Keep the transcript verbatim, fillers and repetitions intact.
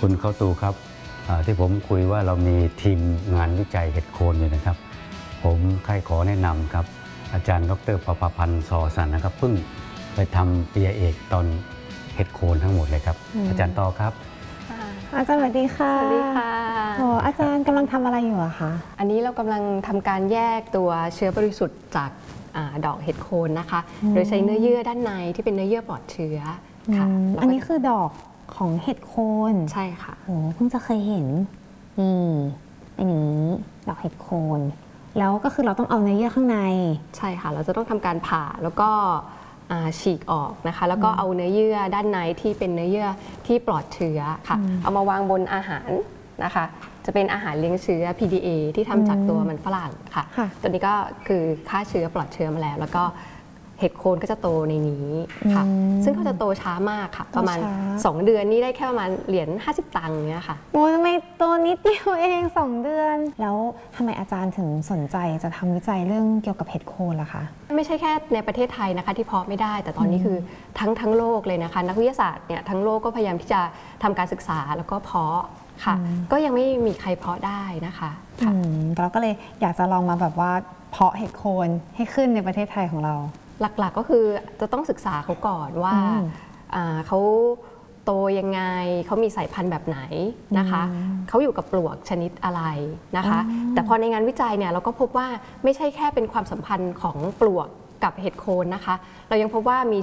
คุณเข้าตูครับที่ผมคุยว่าเรามีทีมงานวิจัยเห็ดโคนอยู่นะครับผมใครขอแนะนำครับอาจารย์ดร.ประภพันธ์สอสันนะครับเพิ่งไปทำปริญญาเอกตอนเห็ดโคนทั้งหมดเลยครับอาจารย์ต่อครับอาจารย์สวัสดีค่ะสวัสดีค่ะโอ้อาจารย์กำลังทำอะไรอยู่อะคะอันนี้เรากำลังทำการแยกตัวเชื้อบริสุทธิ์จากดอกเห็ดโคนนะคะโดยใช้เนื้อเยื่อด้านในที่เป็นเนื้อเยื่อปลอดเชื้อค่ะอันนี้คือดอกของเห็ดโคนใช่ค่ะโอ้เพิ่งจะเคยเห็นนี่อันนี้ดอกเห็ดโคนแล้วก็คือเราต้องเอาเนื้อเยื่อข้างในใช่ค่ะเราจะต้องทำการผ่าแล้วก็ฉีกออกนะคะแล้วก็เอาเนื้อเยื่อด้านในที่เป็นเนื้อเยื่อที่ปลอดเชื้อค่ะเอามาวางบนอาหารนะคะจะเป็นอาหารเลี้ยงเชื้อ พี ดี เอ ที่ทำจากตัวมันฝรั่งค่ะตัวนี้ก็คือฆ่าเชื้อปลอดเชื้อมาแล้วแล้วก็เห็ดโคนก็จะโตในนี้ค่ะซึ่งเขาจะโตช้ามากค่ะประมาณสองเดือนนี่ได้แค่ประมาณเหรียญห้าสิบตังค์เนี้ยค่ะโอ้ยทำไมโตนิดเดียวเองสองเดือนแล้วทำไมอาจารย์ถึงสนใจจะทำวิจัยเรื่องเกี่ยวกับเห็ดโคนล่ะคะไม่ใช่แค่ในประเทศไทยนะคะที่เพาะไม่ได้แต่ตอนนี้คือทั้งทั้งโลกเลยนะคะนักวิทยาศาสตร์เนี่ยทั้งโลกก็พยายามที่จะทำการศึกษาแล้วก็เพาะค่ะก็ยังไม่มีใครเพาะได้นะคะเราก็เลยอยากจะลองมาแบบว่าเพาะเห็ดโคนให้ขึ้นในประเทศไทยของเราหลักๆก็คือจะต้องศึกษาเขาก่อนว่าเขาโตยังไงเขามีสายพันธุ์แบบไหนนะคะเขาอยู่กับปลวกชนิดอะไรนะคะแต่พอในงานวิจัยเนี่ยเราก็พบว่าไม่ใช่แค่เป็นความสัมพันธ์ของปลวกกับเห็ดโคนนะคะเรายังพบว่ามี